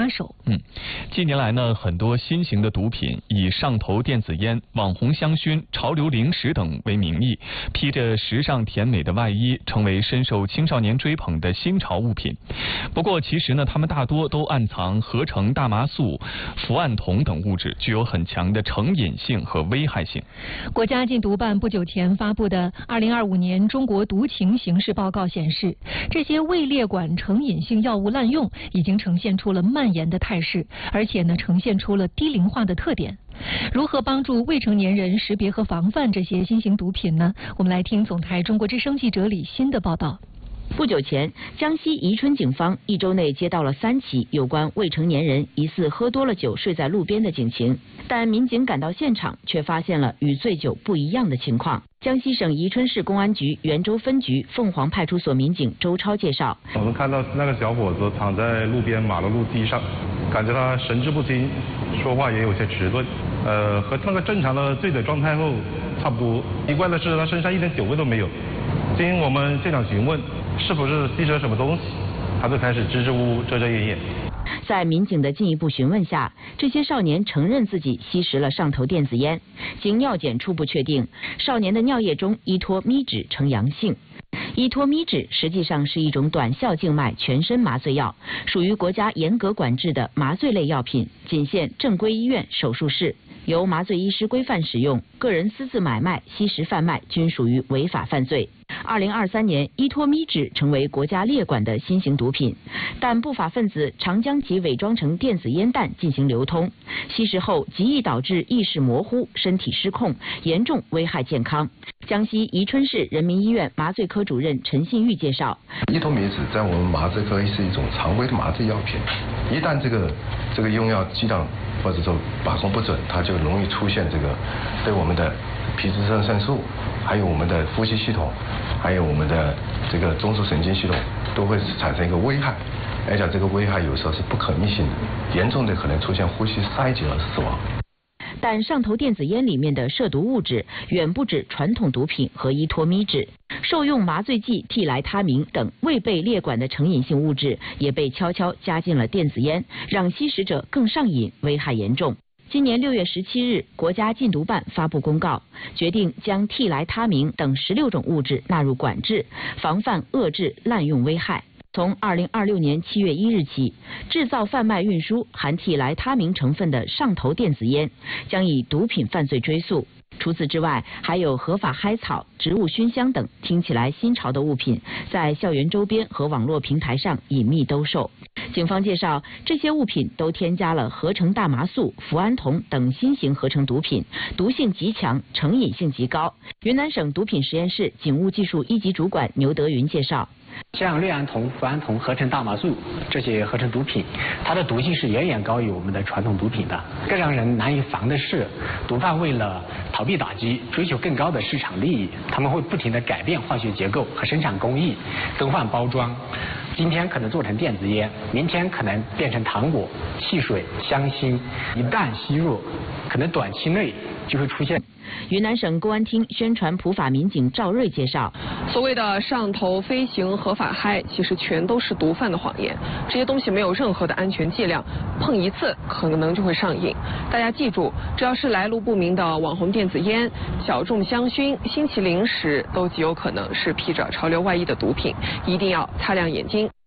杀手。 近年来呢，很多新型的毒品以上头电子烟、网红香薰、潮流零食等为名义，披着时尚甜美的外衣，成为深受青少年追捧的新潮物品。不过，其实呢，它们大多都暗藏合成大麻素、伏胺酮等物质，具有很强的成瘾性和危害性。 国家禁毒办不久前发布的2025年中国毒情形势报告显示，这些未列管成瘾性药物滥用已经呈现出了蔓延的态势，而且呢，呈现出了低龄化的特点。如何帮助未成年人识别和防范这些新型毒品呢？我们来听总台中国之声记者李欣的报道。 不久前，江西宜春警方1周内接到了3起有关未成年人疑似喝多了酒睡在路边的警情，但民警赶到现场却发现了与醉酒不一样的情况。江西省宜春市公安局袁州分局凤凰派出所民警周超介绍， 我们看到那个小伙子躺在路边马路地上，感觉他神志不清，说话也有些迟钝，和那个正常的醉酒状态后差不多。奇怪的是，他身上一点酒味都没有。经我们现场询问，是不是吸食了什么东西，他就开始支支吾吾、遮遮掩掩。 在民警的进一步询问下，这些少年承认自己吸食了上头电子烟。经尿检初步确定，少年的尿液中依托咪酯呈阳性。依托咪酯实际上是一种短效静脉全身麻醉药，属于国家严格管制的麻醉类药品，仅限正规医院、手术室，由麻醉医师规范使用，个人私自买卖、吸食贩卖均属于违法犯罪。2023年，依托咪酯成为国家列管的新型毒品，但不法分子常将其伪装成电子烟弹进行流通，吸食后极易导致意识模糊、身体失控，严重危害健康。江西宜春市人民医院麻醉科主任陈信玉介绍， 依托咪酯在我们麻醉科是一种常规的麻醉药品，一旦这个用药剂量或者说把控不准，它就容易出现这个对我们的皮质肾上素，还有我们的呼吸系统，还有我们的这个中枢神经系统都会产生一个危害，而且这个危害有时候是不可逆性的，严重的可能出现呼吸衰竭而死亡。 但上头电子烟里面的涉毒物质远不止传统毒品和依托咪酯，受用麻醉剂替来他明等未被列管的成瘾性物质也被悄悄加进了电子烟，让吸食者更上瘾，危害严重。今年6月17日，国家禁毒办发布公告，决定将替来他明等16种物质纳入管制，防范遏制滥用危害。从2026年7月1日起，制造、贩卖、运输含替来他明成分的上头电子烟将以毒品犯罪追诉。除此之外，还有合法嗨草、植物熏香等听起来新潮的物品，在校园周边和网络平台上隐秘兜售。警方介绍，这些物品都添加了合成大麻素、伏胺酮等新型合成毒品，毒性极强，成瘾性极高。云南省毒品实验室警务技术1级主管牛德云介绍， 像氯胺酮、伏胺酮、合成大麻素这些合成毒品，它的毒性是远远高于我们的传统毒品的。更让人难以防的是，毒贩为了逃避打击，追求更高的市场利益，他们会不停地改变化学结构和生产工艺，更换包装。今天可能做成电子烟，明天可能变成糖果、汽水、香薰。一旦吸入，可能短期内就会出现。 云南省公安厅宣传普法民警赵瑞介绍， 所谓的上头飞行合法嗨，其实全都是毒贩的谎言。这些东西没有任何的安全剂量，碰一次可能就会上瘾。大家记住，只要是来路不明的网红电子烟、小众香薰、新奇零食，都极有可能是披着潮流外衣的毒品，一定要擦亮眼睛。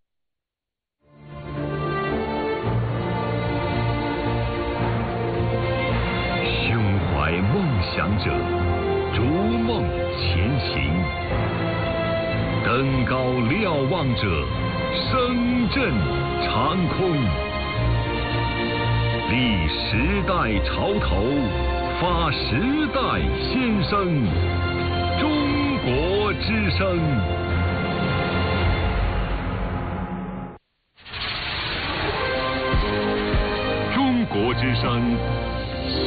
梦想者逐梦前行，登高瞭望者声震长空，立时代潮头，发时代先声，中国之声。中国之声